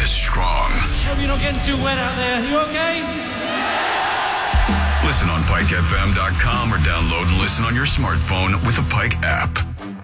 is strong. Hope you're not getting too wet out there. You okay? Listen on PikeFM.com or download and listen on your smartphone with the Pike app.